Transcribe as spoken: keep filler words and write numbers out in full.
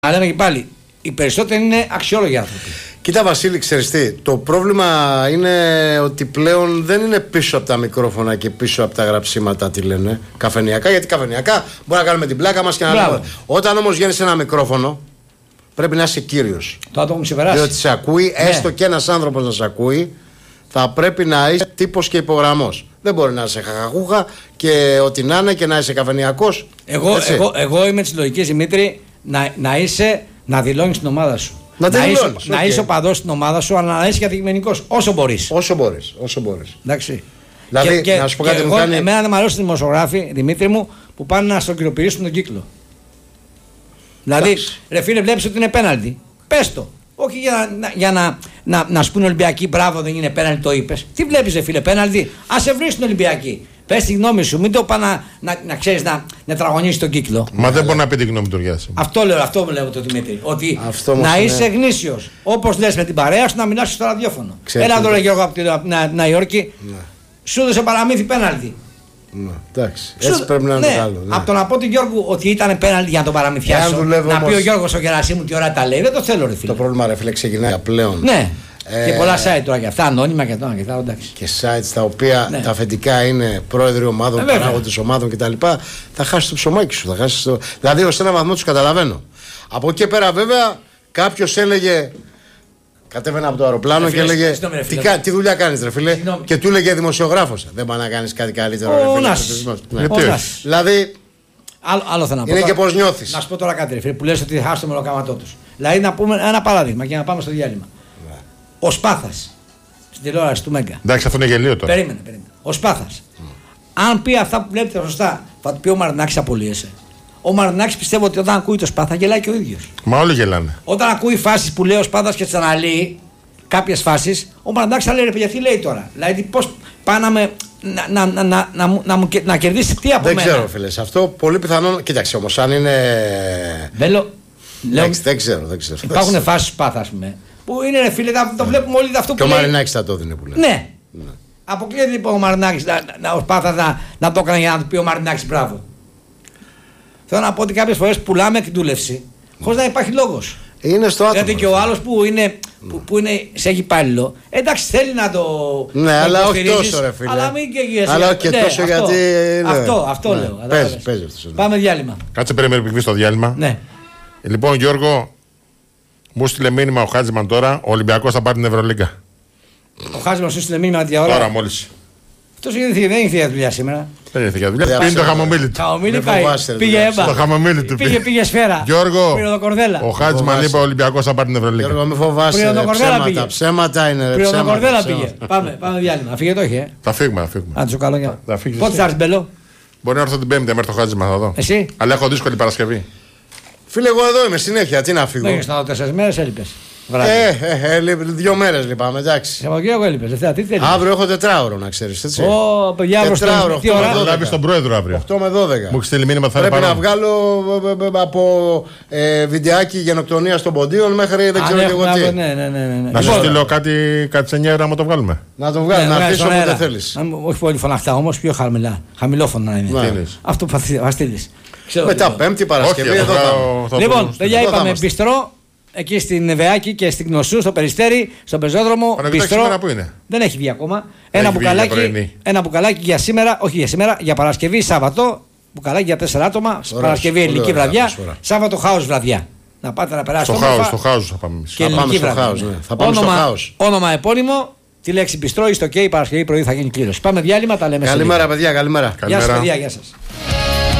Αλλά λέμε και πάλι, οι περισσότεροι είναι αξιόλογοι άνθρωποι. Κοίτα Βασίλη, ξέρεις τι, το πρόβλημα είναι ότι πλέον δεν είναι πίσω από τα μικρόφωνα και πίσω από τα γραψίματα τι λένε καφενειακά, γιατί καφενειακά μπορεί να κάνουμε την πλάκα μας και να λέμε. Όταν όμως βγαίνεις σε ένα μικρόφωνο πρέπει να είσαι κύριος. Το άτομο ξεπεράσει. Διότι σε ακούει, ναι. Έστω και ένας άνθρωπος να σε ακούει, θα πρέπει να είσαι τύπος και υπογραμμός. Δεν μπορεί να είσαι χαχαχούχα και ό,τι να είναι και να είσαι καφενειακός. Εγώ, εγώ, εγώ είμαι της λογικής, Δημήτρη, να, να είσαι, να δηλώνεις την ομάδα σου. Να, να, είσαι, okay. να είσαι οπαδός στην ομάδα σου, αλλά να είσαι κατηγορημένος όσο μπορείς. Όσο μπορείς. Όσο μπορείς. Εντάξει. Δηλαδή, και, να σου πω κάτι και μου εγώ, κάνει. Εμένα δεν μου αρέσουν οι δημοσιογράφοι, Δημήτρη μου, που πάνε να στρογγυλοποιήσουν τον κύκλο. Δηλαδή, Εντάξει. ρε φίλε, βλέπεις ότι είναι πέναλτι. Πες το. Όχι για να, για να, να, να σου πούνε Ολυμπιακοί, μπράβο, δεν είναι πέναλτι, το είπες. Τι βλέπεις, ρε φίλε, πέναλτι. Ας σε βρεις την Ολυμπιακή. Πες τη γνώμη σου, μην το πάει να, να, να ξέρεις να, να τραγωνίσεις τον κύκλο. Μα δεν μπορεί να πει τη γνώμη του Γιάννη. Αυτό λέω, αυτό λέω το Δημήτρη. Ότι αυτό να είναι... είσαι γνήσιος. Όπως λες με την παρέα σου, να μιλάς στο ραδιόφωνο. Ένα τώρα Γιώργο από τη Νέα Υόρκη, ναι. Σου έδωσε παραμύθι πέναλτι. Ναι, εντάξει. Έτσι σου... πρέπει να είναι ναι. μεγάλο. Ναι. Από το να πω του Γιώργου ότι ήταν πέναλτι για να τον παραμυθιάσω, να όμως... πει ο Γιώργος ο Γερασίμου τι ώρα τα λέει, δεν το θέλω, ρε φίλε. Το πρόβλημα, ρε φίλε, ξεκινάει πλέον. Ναι. Ε, και πολλά site τώρα για αυτά, ανώνυμα και τώρα και αυτά, εντάξει. Και sites τα οποία ναι. τα αφεντικά είναι πρόεδροι ομάδων, ε, παράγοντες ομάδων κτλ. Θα χάσει το ψωμάκι σου. Θα χάσεις το... Δηλαδή, ως ένα βαθμό του καταλαβαίνω. Από εκεί πέρα, βέβαια, κάποιος έλεγε. Κατέβαινε από το αεροπλάνο και έλεγε. Τι, τι δουλειά κάνεις, ρε φίλε. Συγνώμη. Και του έλεγε δημοσιογράφος. Δεν πάει να κάνεις κάτι καλύτερο. Ο Νάσης. Δηλαδή. Άλλο, άλλο θέλω να πω. Είναι τώρα, και πώς νιώθεις. Να σου πω τώρα κάτι, ρε φίλε, που λες ότι θα χάσει το μελοκάματό τους. Δηλαδή, να πούμε ένα παράδειγμα και να πάμε στο διάλειμμα. Ο Σπάθας στην τηλεόραση του Μέγκα. Εντάξει, αυτό είναι γελίο τώρα. Περίμενε, περίμενε. Ο Σπάθας. Mm. Αν πει αυτά που βλέπετε σωστά, θα του πει ο Μαρινάκης απολύεσαι. Ο Μαρινάκης πιστεύω ότι όταν ακούει το Σπάθα γελάει και ο ίδιος. Μα όλοι γελάνε. Όταν ακούει φάσεις που λέει ο Σπάθας και τις αναλύει, κάποιες φάσεις, ο Μαρινάκης θα λέει ρε παιδιά, τι λέει τώρα. Δηλαδή πώς πάνε να, να, να, να, να, να, να, να κερδίσει τι από δεν μένα. Δεν ξέρω, φίλε. Σε αυτό πολύ πιθανόν. Κοίταξε όμως, αν είναι. Βέλο, λέω, δεν ξέρω, δεν ξέρω. Υπάρχουν φάσεις Σπάθα, ας πούμε. Που είναι ρε φίλε, το βλέπουμε όλοι αυτό που και λέει. Και ο Μαρινάκης θα το δίνει που λέει. Ναι. ναι. Αποκλείεται λοιπόν ο Μαρινάκης να, να, ο Σπάθας να, να το έκανε για να του πει ο Μαρινάκης μπράβο. Θέλω να πω ότι κάποιες φορές πουλάμε εκτούλευση χωρίς να υπάρχει λόγος. Είναι στο άτομο. Δηλαδή και ο άλλος που είναι, που, που είναι σε έχει υπάλληλο, εντάξει θέλει να το. Ναι, αλλά όχι τόσο ρε φίλε. Αλλά μην και γύρω. Αλλά και ναι, τόσο αυτό, γιατί. Αυτό, αυτό ναι. λέω. Παίζει, παίζει αυτό. Πάμε διάλειμμα. Κάτσε περίμενε πριν στο διάλειμμα. Ναι. Λοιπόν, Γιώργο, μου στείλε μήνυμα ο Χάτζημαν τώρα, ο Ολυμπιακός θα πάρει την Ευρωλίγκα. Ο Χάτζημαν σου στείλε μήνυμα τι ώρα. Τώρα μόλις. Αυτός δεν ήρθε για δουλειά σήμερα. Δεν ήρθε για δουλειά. Πήγε το χαμομήλι του. Χαμομήλι πάει. Πήγε έμπα. Το χαμομήλι του. Πήγε, πήγε σφαίρα. Γιώργο, ο Χάτζημαν είπε ο Ολυμπιακός θα πάρει την Ευρωλίγκα. Γιώργο, μην φοβάσαι. Ψέματα, ψέματα είναι. Πριονοκορδέλα πήγε. Πάμε, πάμε διάλειμμα. Φύγε το, έχει. Θα φύγουμε, θα φύγουμε. Αν του καλό για. Πότε θα έρθει Μπελό. Μπορεί να έρθω την Πέμπτη μέχρι το Χάτζημαν θα δω. Εσύ. Αλλά έχω δύσκολη Παρασκευή. Φίλε, εγώ εδώ είμαι συνέχεια. Τι να φύγω. Δεν ήρθα τέσσερις μέρες, έλειπες. Ε, ε, ε, δύο μέρες λυπάμαι, εντάξει. Σαββατοκύριακο έλειπες, Δευτέρα, τι θέλεις. Αύριο έχω τετράωρο να ξέρεις, έτσι. Ω, παιδιά, αύριο τετράωρο, τι ώρα. Θα λάβεις τον πρόεδρο αύριο. οκτώ με δώδεκα. Μου έχει στείλει μήνυμα θα πρέπει να βγάλω από ε, βιντεάκι γενοκτονίας των ποντίων μέχρι δεν ξέρω και εγώ τι. Ναι, ναι, ναι, ναι. Να σου στείλω κάτι, κάτι σε εννιά ώρα να το βγάλουμε. Να το βγάλω, να αφήσω όποτε θέλεις. Όχι πολύ φωναχτά όμως, πιο χαμηλά. Χαμηλόφωνα να είναι. Αυτό που θα στείλεις. Μετά Πέμπτη Παρασκευή εδώ θα. Λοιπόν, παιδιά, είπαμε μπιστρό. Εκεί στην Εβεάκη και στην Γνωσού, στο Περιστέρι, στον πεζόδρομο. Μπιστρό. Πού είναι? Δεν έχει βγει ακόμα. Ένα μπουκαλάκι, ένα μπουκαλάκι για σήμερα, όχι για σήμερα, για Παρασκευή, Σάββατο. Μπουκαλάκι για τέσσερα άτομα. Ωραία, Παρασκευή, ελληνική βραδιά. Ατμοσφαίρα. Σάββατο, χάος βραδιά. Να πάτε να περάσετε. Στο χάος, στο χάος θα πάμε. Και ελληνική βραδιά. Θα πάμε στο χάος. Όνομα επώνυμο, τη λέξη μπιστρό ή στο ΚΕΙ, Παρασκευή πρωί θα γίνει κλήρωση. Πάμε διάλειμμα, τα λέμε. Καλημέρα, παιδιά, καλημέρα. Γεια σας, παιδιά, γεια σας.